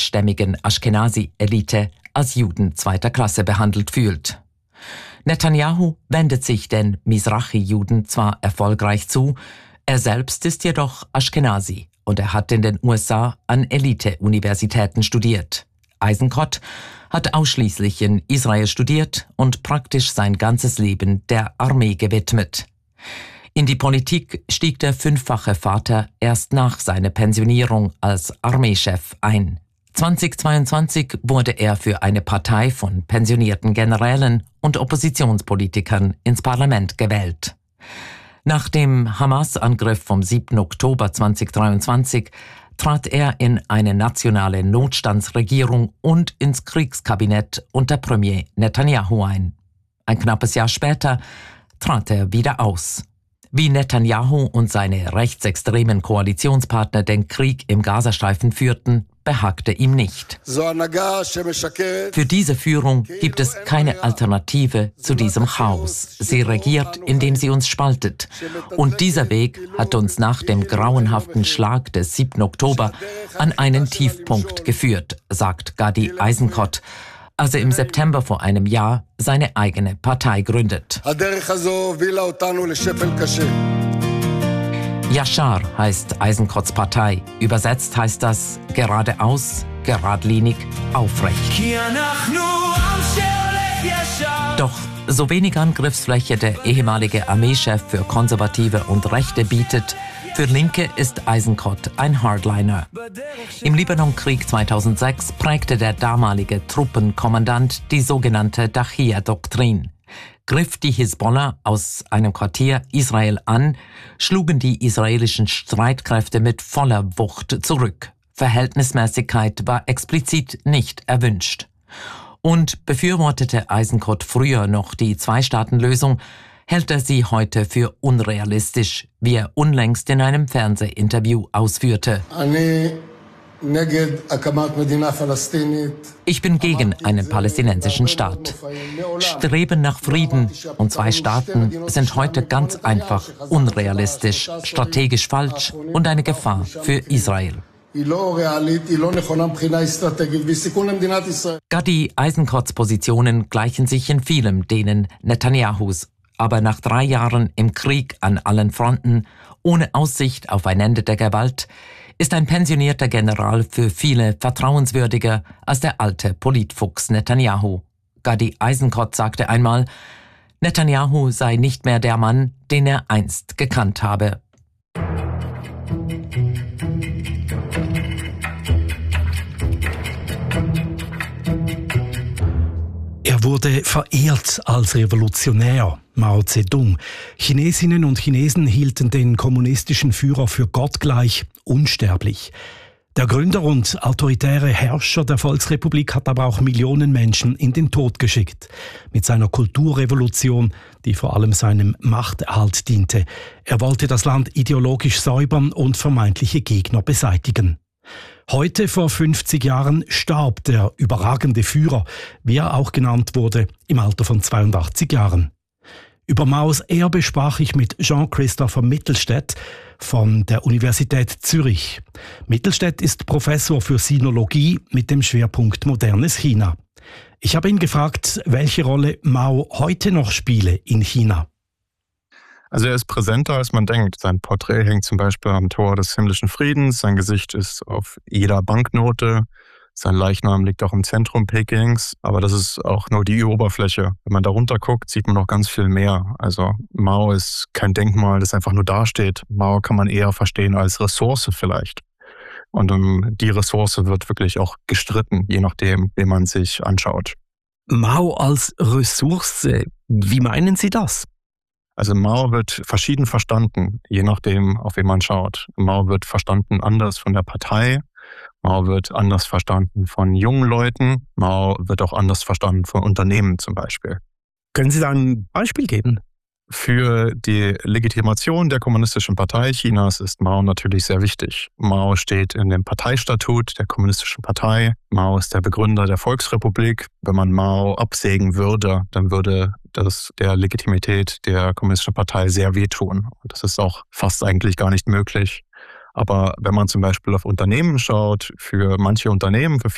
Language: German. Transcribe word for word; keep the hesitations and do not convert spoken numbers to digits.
arabischstämmigen Aschkenazi-Elite als Juden zweiter Klasse behandelt fühlt. Netanyahu wendet sich den Mizrachi-Juden zwar erfolgreich zu, er selbst ist jedoch Aschkenazi und er hat in den U S A an Elite-Universitäten studiert. Eisenkot hat ausschließlich in Israel studiert und praktisch sein ganzes Leben der Armee gewidmet. In die Politik stieg der fünffache Vater erst nach seiner Pensionierung als Armeechef ein. zweitausendzweiundzwanzig wurde er für eine Partei von pensionierten Generälen und Oppositionspolitikern ins Parlament gewählt. Nach dem Hamas-Angriff vom siebten Oktober zweitausenddreiundzwanzig trat er in eine nationale Notstandsregierung und ins Kriegskabinett unter Premier Netanyahu ein. Ein knappes Jahr später trat er wieder aus. Wie Netanyahu und seine rechtsextremen Koalitionspartner den Krieg im Gazastreifen führten, behagte ihm nicht. Für diese Führung gibt es keine Alternative zu diesem Chaos. Sie regiert, indem sie uns spaltet. Und dieser Weg hat uns nach dem grauenhaften Schlag des siebten Oktober an einen Tiefpunkt geführt, sagt Gadi Eisenkot, als er im September vor einem Jahr seine eigene Partei gründet. Yashar heißt Eisenkots Partei. Übersetzt heißt das geradeaus, geradlinig, aufrecht. Doch so wenig Angriffsfläche der ehemalige Armeechef für Konservative und Rechte bietet, für Linke ist Eisenkot ein Hardliner. Im Libanonkrieg zweitausendsechs prägte der damalige Truppenkommandant die sogenannte Dachia-Doktrin. Griff die Hisbollah aus einem Quartier Israel an, schlugen die israelischen Streitkräfte mit voller Wucht zurück. Verhältnismäßigkeit war explizit nicht erwünscht. Und befürwortete Eisenkot früher noch die Zwei-Staaten-Lösung, hält er sie heute für unrealistisch, wie er unlängst in einem Fernsehinterview ausführte. Ich bin gegen einen palästinensischen Staat. Streben nach Frieden und zwei Staaten sind heute ganz einfach unrealistisch, strategisch falsch und eine Gefahr für Israel. Gadi Eisenkots Positionen gleichen sich in vielem denen Netanyahus. Aber nach drei Jahren im Krieg an allen Fronten, ohne Aussicht auf ein Ende der Gewalt, ist ein pensionierter General für viele vertrauenswürdiger als der alte Politfuchs Netanyahu. Gadi Eisenkot sagte einmal, Netanyahu sei nicht mehr der Mann, den er einst gekannt habe. Er wurde verehrt als Revolutionär, Mao Zedong. Chinesinnen und Chinesen hielten den kommunistischen Führer für gottgleich, unsterblich. Der Gründer und autoritäre Herrscher der Volksrepublik hat aber auch Millionen Menschen in den Tod geschickt. Mit seiner Kulturrevolution, die vor allem seinem Machterhalt diente. Er wollte das Land ideologisch säubern und vermeintliche Gegner beseitigen. Heute, vor fünfzig Jahren, starb der überragende Führer, wie er auch genannt wurde, im Alter von zweiundachtzig Jahren. Über Maos Erbe sprach ich mit Jean-Christopher Mittelstädt von der Universität Zürich. Mittelstädt ist Professor für Sinologie mit dem Schwerpunkt modernes China. Ich habe ihn gefragt, welche Rolle Mao heute noch spiele in China. Also er ist präsenter, als man denkt. Sein Porträt hängt zum Beispiel am Tor des himmlischen Friedens, sein Gesicht ist auf jeder Banknote, sein Leichnam liegt auch im Zentrum Pekings, aber das ist auch nur die Oberfläche. Wenn man da runter guckt, sieht man noch ganz viel mehr. Also Mao ist kein Denkmal, das einfach nur dasteht. Mao kann man eher verstehen als Ressource vielleicht. Und um die Ressource wird wirklich auch gestritten, je nachdem, wen man sich anschaut. Mao als Ressource, wie meinen Sie das? Also Mao wird verschieden verstanden, je nachdem, auf wen man schaut. Mao wird verstanden anders von der Partei, Mao wird anders verstanden von jungen Leuten, Mao wird auch anders verstanden von Unternehmen zum Beispiel. Können Sie da ein Beispiel geben? Für die Legitimation der Kommunistischen Partei Chinas ist Mao natürlich sehr wichtig. Mao steht in dem Parteistatut der Kommunistischen Partei. Mao ist der Begründer der Volksrepublik. Wenn man Mao absägen würde, dann würde das der Legitimität der Kommunistischen Partei sehr wehtun. Und das ist auch fast eigentlich gar nicht möglich. Aber wenn man zum Beispiel auf Unternehmen schaut, für manche Unternehmen, für